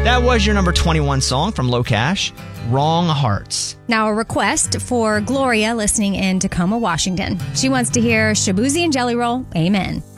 That was your number 21 song from Low Cash, Wrong Hearts. Now a request for Gloria listening in Tacoma, Washington. She wants to hear Shaboozey and Jelly Roll, Amen.